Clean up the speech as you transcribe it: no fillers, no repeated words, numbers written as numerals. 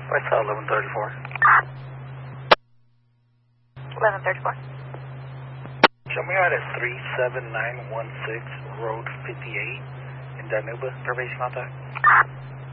I saw 1134. 1134. Show me out at 37916 Road 58 in Danuba. Probation contact.